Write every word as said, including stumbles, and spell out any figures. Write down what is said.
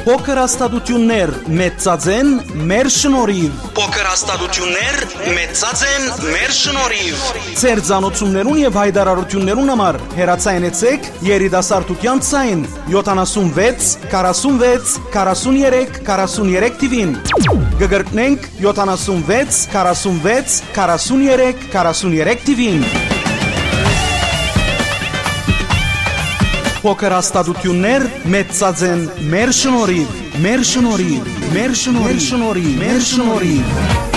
Փոքր հաստատություններ մեծածեն մեր շնորհիվ։ Փոքր հաստատություններ մեծածեն մեր շնորհիվ։ Ձեր ցանոթություններուն եւ հայտարարություններուն համար հեռացայնեցեք երիտասարդության ցայն յոթանասունվեց քառասունվեց քառասուններեք քառասուններեք տիվին։ Գգրտնենք յոթանասունվեց քառասունվեց քառասուններեք քառասուններեք տիվին։ Փոքր հաստատություններ մեծածեն մեր շնորհիվ, մեր շնորհիվ, մեր շնորհիվ, մեր շնորհիվ, մեր շնորհիվ։